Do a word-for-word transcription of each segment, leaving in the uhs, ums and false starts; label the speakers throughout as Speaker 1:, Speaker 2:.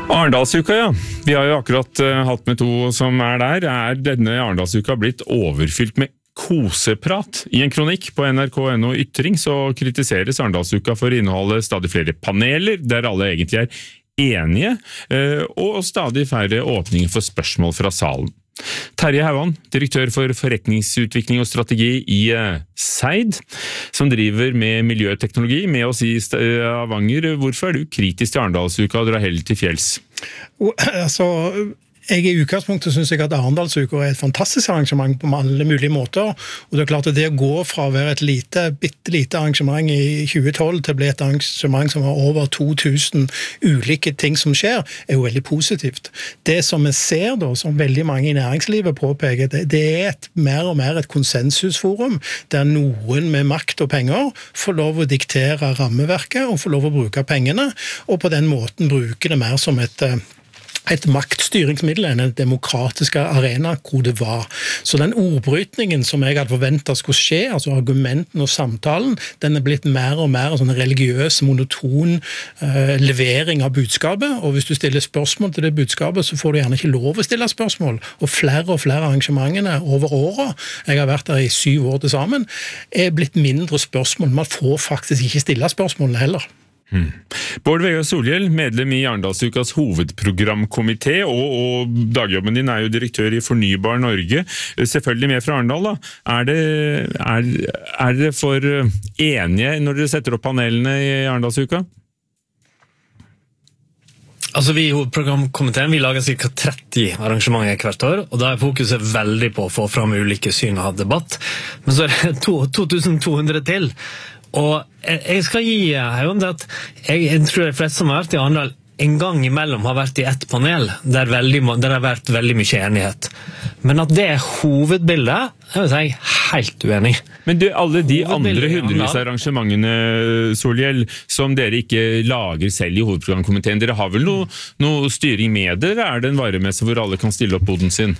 Speaker 1: Arendalsuka, ja. Vi har jo akkurat uh, hatt med to som er der. Er denne Arendalsuka blitt overfylt med koseprat? I en kronikk på N R K punkt N O Ytring så kritiseres Arendalsuka for å inneholde stadig flere paneler, der alle egentlig er enige, uh, og stadig færre åpninger for spørsmål fra salen. Terje Hauan, direktør for forretningsutvikling og strategi i uh, Seid, som driver med miljøteknologi, med oss i Stavanger. Hvorfor er du kritisk til Arendalsuka og drar heller til fjells?
Speaker 2: Altså, jeg i utgangspunktet synes jeg at Arendalsuka er et fantastisk arrangement på alle mulige måter, og det er klart at det å gå fra å være et lite, bitte lite arrangement i tjue tolv til å bli et arrangement som har over to tusen ulike ting som skjer, er jo veldig positivt. Det som vi ser da, som veldig mange i næringslivet påpeker, det, det er et mer og mer et konsensusforum, der noen med makt og penger får lov å diktere rammeverket og får lov å bruke pengene, og på den måten bruke det mer som et et maktstyringsmiddel enn en demokratiske arena hvor det var. Så den ordbrytningen som jeg hadde forventet skulle skje, altså argumenten og samtalen, den er blitt mer og mer en sånn religiøs, monoton uh, levering av budskapet, og hvis du stiller spørsmål til det budskapet, så får du gjerne ikke lov å stille spørsmål. Og flere og flere arrangementene over året, jeg har vært der i syv år til sammen, er blitt mindre spørsmål. Man får faktisk ikke stille spørsmålene heller.
Speaker 1: Hmm. Bård Vegar Solhjell, medlem i Arendalsukas hovedprogramkomité, og, og dagjobben din er jo direktør i Fornybar Norge, selvfølgelig med fra Arendal da. Er det, er, er det for enige når dere setter opp panelene i Arendalsuka?
Speaker 3: Altså vi i hovedprogramkomiteen, vi lager ca. tretti arrangementer hvert år, og da er fokuset veldig på å få fram ulike syn og ha debatt. Men så er det to tusen to hundre til. Og jeg skal gi Hauan det at jeg, jeg tror de fleste som har vært i Arendal en gang imellom har vært i ett panel der, veldig, der det har vært veldig mye enighet. Men at det er hovedbildet, jeg vil si helt uenig.
Speaker 1: Men du, alle de andre hundrevis av arrangementene, Solhjell, som dere ikke lager selv i hovedprogramkomiteen, dere har vel noe, noe styring med det, eller er det en varemesse hvor alle kan stille opp boden sin?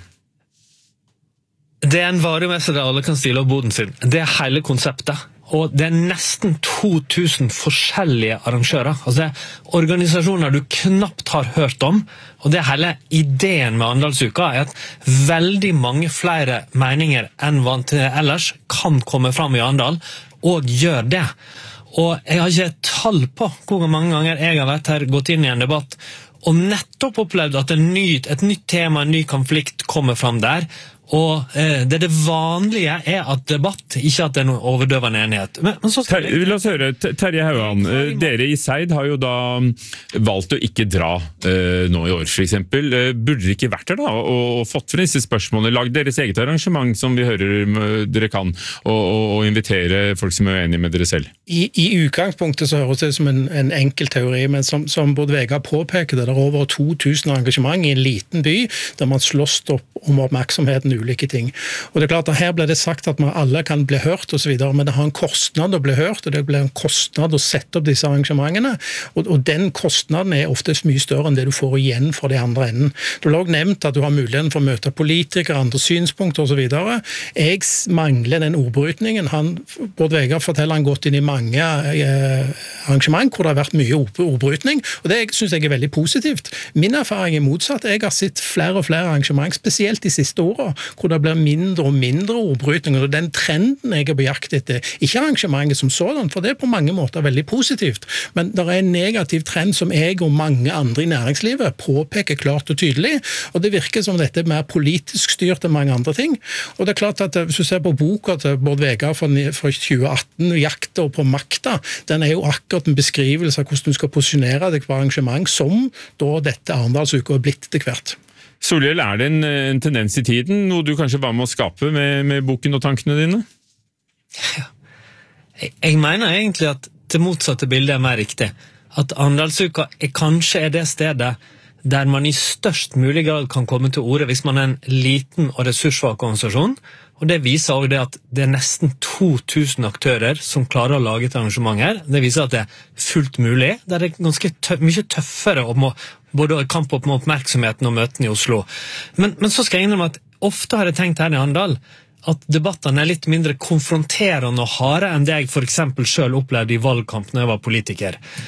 Speaker 3: Det er en varemesse der alle kan stille opp boden sin. Det er hele konseptet. Og det er nesten to tusen forskjellige arrangører. Altså det er organisasjoner du knapt har hørt om, og det er hele ideen med Arendalsuka er at veldig mange flere meninger enn vant ellers kan komme fram i Arendal, og gjør det. Og jeg har ikke tall på hvor mange ganger jeg har vært her, gått inn i en debatt, og nettopp opplevd at en ny, et nytt tema, en ny konflikt kommer fram der, og eh, det, det vanlige er at debatt, ikke at det er noen overdøvende enighet. Men, men så
Speaker 1: Ter, la oss høre, Terje Hauan, eh, dere i Seid har jo da valgt å ikke dra eh, nå i år, for eksempel. Eh, burde dere ikke vært der da, og, og fått for disse spørsmålene, lagd deres eget arrangement som vi hører dere kan, og, og, og invitere folk som er enige med dere selv?
Speaker 2: I, i utgangspunktet så høres det som en, en enkel teori, men som, som Bård Vegar påpeker, det er over to tusen arrangement i en liten by, der man slåss opp om oppmerksomheten ulike ting. Og det er klart at her ble det sagt at man alle kan bli hørt og så videre, men det har en kostnad å bli hørt, og det blir en kostnad å sette opp disse arrangementene, og, og den kostnaden er oftest mye større enn det du får igjen for de andre enden. Du har også nevnt at du har muligheten for å møte politikere, andre synspunkter og så videre. Jeg mangler den ordbrytningen. Han, Bård Vegar forteller han gått inn i mange eh, arrangement hvor det har vært mye ordbrytning, og det synes jeg er veldig positivt. Min erfaring er motsatt. Jeg har sett flere og flere arrangement, spesielt de siste årene, hvor det blir mindre og mindre ordbrytning, og den trenden jeg er på jakt etter, ikke arrangementet som sådan, for det er på mange måter veldig positivt, men det er en negativ trend som jeg og mange andre i næringslivet påpeker klart og tydelig, og det virker som dette er mer politisk styrt enn mange andre ting, og det er klart at hvis du ser på boka til Bård Vegar fra tjue atten, Jakta på makta, den er jo akkurat en beskrivelse av hvordan du skal posisjonere deg på arrangement som da dette Arendalsuka er blitt til hvert.
Speaker 1: Solhjell, er det en, en tendens i tiden, noe du kanskje var med å skape med, med boken og tankene dine?
Speaker 3: Ja. Jeg, jeg mener egentlig at det motsatte bildet er mer riktig. At Arendalsuka er kanskje er det stedet der man i størst mulig grad kan komme til orde hvis man er en liten og ressurssvak organisasjon, og det viser også det at det er nesten to tusen aktører som klarer å lage et arrangement her. Det viser at det er fullt mulig. Det er ganske tøff, mye tøffere å må, både kamp opp med oppmerksomheten og møtene i Oslo. Men, men så skal jeg innrømme at ofte har jeg tenkt her i Arendal at debattene er litt mindre konfronterende og harde enn det jeg for eksempel selv opplevde i valgkamp når jeg var politiker.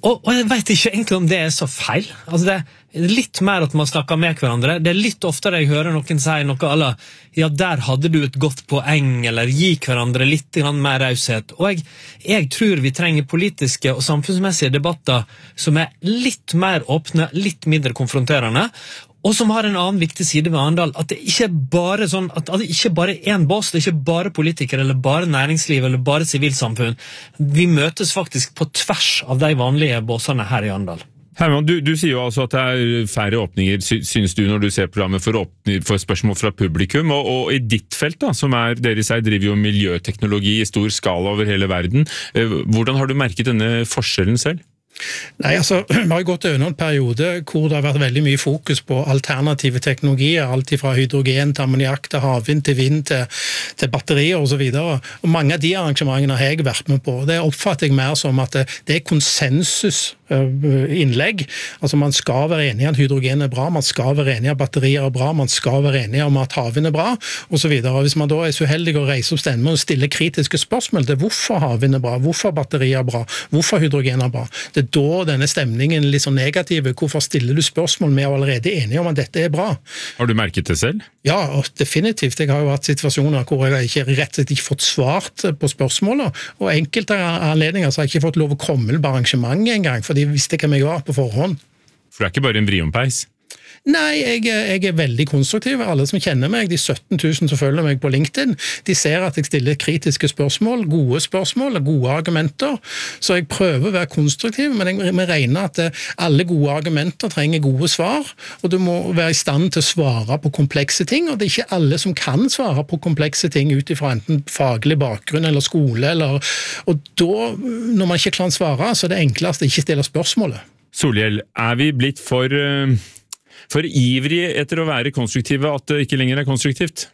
Speaker 3: Og, og jeg vet ikke egentlig om det er så feil. Altså det er litt mer at man snakker med hverandre. Det er litt oftere jeg hører noen si noe alle, ja, der hadde du et godt poeng, eller gi hverandre litt grann mer raushet. Og jeg, jeg tror vi trenger politiske og samfunnsmessige debatter som er litt mer åpne, litt mindre konfronterende, og som har en annen viktig side ved Arendal, at det ikke er bare sånn, at det ikke bare er en boss, det er ikke bare politikere, eller bare næringsliv, eller bare sivilsamfunn. Vi møtes faktisk på tvers av de vanlige bossene her i Arendal.
Speaker 1: Herman, du, du sier jo altså at det er færre åpninger, synes du, når du ser programmet for, åpner, for spørsmål fra publikum, og, og i ditt felt, da, som er, dere i seg driver jo miljøteknologi i stor skala over hele verden. Hvordan har du merket denne forskjellen selv?
Speaker 2: Nei, altså, vi har gått gjennom en periode hvor det har vært veldig mye fokus på alternative teknologier, alt fra hydrogen til ammoniakk til havvind til vind til, til batterier og så videre. Og mange av de arrangementene har jeg vært med på. Det oppfatter jeg mer som at det, det er konsensus innlegg. Altså man skal være enig i at hydrogen er bra, man skal være enig i at batterier er bra, man skal være enig om at havvind er bra, og så videre. Og hvis man da er så uheldig å reise opp stedet og stille kritiske spørsmål til hvorfor havvind er bra, hvorfor batterier er bra, hvorfor hydrogen er bra, det er da denne stemningen litt sånn negative. Hvorfor stiller du spørsmål med å allerede enige om at dette er bra?
Speaker 1: Har du merket det selv?
Speaker 2: Ja, definitivt. Jeg har jo hatt situasjoner hvor jeg ikke rett og slett ikke fått svart på spørsmålene, og enkelte anledninger så har jeg ikke fått lov å komme på arrangementet engang, for de visste hvem jeg var på forhånd.
Speaker 1: For det er ikke bare en vriompeis?
Speaker 2: Nei, jeg, jeg er veldig konstruktiv. Alle som kjenner meg, de sytten tusen som følger meg på LinkedIn, de ser at jeg stiller kritiske spørsmål, gode spørsmål, gode argumenter. Så jeg prøver å være konstruktiv, men jeg må regne at alle gode argumenter trenger gode svar, og du må være i stand til å svare på komplekse ting, og det er ikke alle som kan svare på komplekse ting ut ifra enten faglig bakgrunn eller skole, eller, og da, når man ikke kan svare, så er det enklest å ikke stille spørsmålet.
Speaker 1: Solhjell, er vi blitt for... Uh... for ivrig etter å være konstruktive at det ikke lenger er konstruktivt?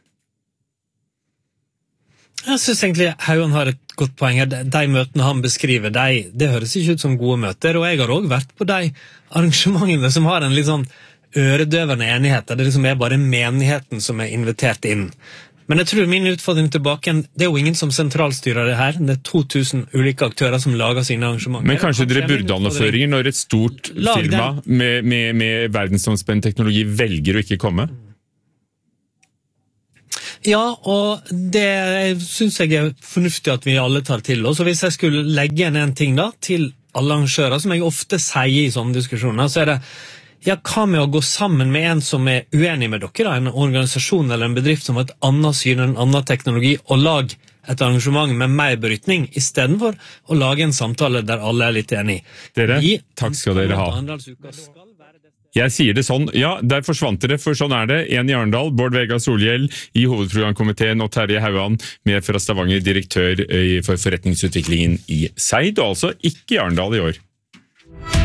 Speaker 3: Jeg synes egentlig Hauan har et godt poeng her. De møtene han beskriver, de, det høres ikke ut som gode møter, og jeg har også vært på de arrangementene som har en litt sånn øredøvende enighet. Det liksom er bare menigheten som er invitert inn. Men jeg tror min utfordring tilbake, det er jo ingen som sentralstyrer det her. Det er to tusen ulike aktører som lager sine arrangementer.
Speaker 1: Men kanskje dere burde anføringer når et stort firma med, med, med verdensomspennende teknologi velger å ikke komme?
Speaker 3: Ja, og det synes jeg er fornuftig at vi alle tar til oss. Og hvis jeg skulle legge inn en ting da, til alle arrangører, som jeg ofte sier i sånne diskusjoner, så er det ja, hva med å gå sammen med en som er uenig med dere, da, en organisasjon eller en bedrift som har et annet syn, en annen teknologi, og lag et arrangement med mer brytning, i stedet for å lage en samtale der alle er litt enige.
Speaker 1: Dere, takk skal dere ha. Jeg sier det sånn, ja, der forsvant dere, for sånn er det. En i Arendal, Bård Vegar Solhjell i hovedprogramkomiteen, og Terje Hauan med fra Stavanger, direktør for forretningsutviklingen i Seid, og altså ikke i Arendal i år.